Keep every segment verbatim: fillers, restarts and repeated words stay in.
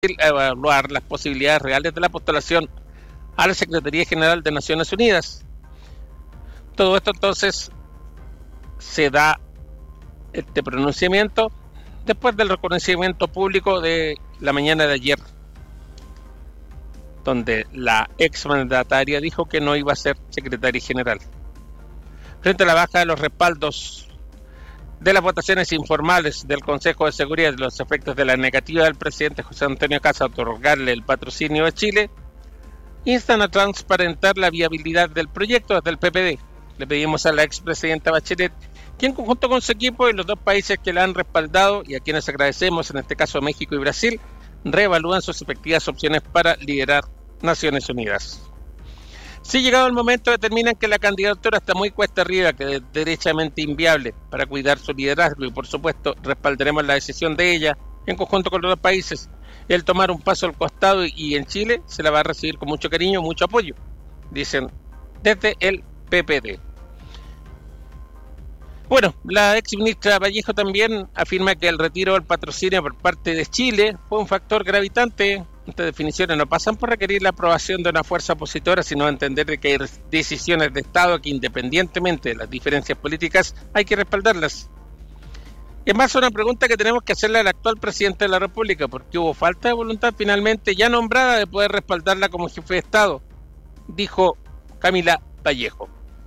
evaluar las posibilidades reales de la postulación a la Secretaría General de Naciones Unidas. Todo esto entonces se da este pronunciamiento después del reconocimiento público de la mañana de ayer, donde la exmandataria dijo que no iba a ser secretaria general. Frente a la baja de los respaldos de las votaciones informales del Consejo de Seguridad de los efectos de la negativa del presidente José Antonio Kast a otorgarle el patrocinio a Chile, instan a transparentar la viabilidad del proyecto desde el P P D. Le pedimos a la expresidenta Bachelet, quien conjunto con su equipo y los dos países que la han respaldado y a quienes agradecemos, en este caso México y Brasil, reevalúan sus respectivas opciones para liderar Naciones Unidas. Si llegado el momento determinan que la candidatura está muy cuesta arriba, que es derechamente inviable para cuidar su liderazgo, y por supuesto respaldaremos la decisión de ella en conjunto con los dos países, el tomar un paso al costado, y en Chile se la va a recibir con mucho cariño, mucho apoyo, dicen desde el P P D. Bueno, la ex ministra Vallejo también afirma que el retiro del patrocinio por parte de Chile fue un factor gravitante. Estas definiciones no pasan por requerir la aprobación de una fuerza opositora, sino entender de que hay decisiones de Estado que, independientemente de las diferencias políticas, hay que respaldarlas. Y es más una pregunta que tenemos que hacerle al actual presidente de la República, porque hubo falta de voluntad finalmente ya nombrada de poder respaldarla como jefe de Estado, dijo Camila Vallejo.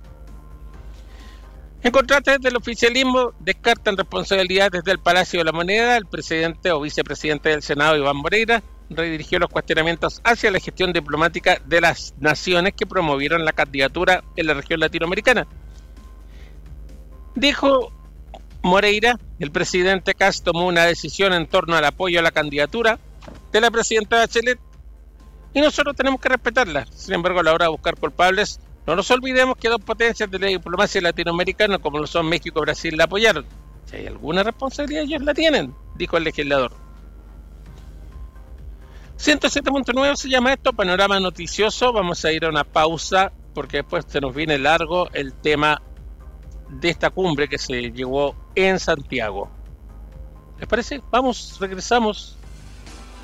En contraste, desde el oficialismo descartan responsabilidades desde el Palacio de la Moneda. El presidente o vicepresidente del Senado, Iván Moreira, redirigió los cuestionamientos hacia la gestión diplomática de las naciones que promovieron la candidatura en la región latinoamericana. Dijo Moreira, el presidente Kast tomó una decisión en torno al apoyo a la candidatura de la presidenta Bachelet y nosotros tenemos que respetarla. Sin embargo, a la hora de buscar culpables, no nos olvidemos que dos potencias de la diplomacia latinoamericana, como lo son México y Brasil, la apoyaron. Si hay alguna responsabilidad, ellos la tienen, dijo el legislador. ciento siete punto nueve se llama esto, panorama noticioso. Vamos a ir a una pausa, porque después se nos viene largo el tema de esta cumbre que se llevó en Santiago. ¿Les parece? Vamos, regresamos.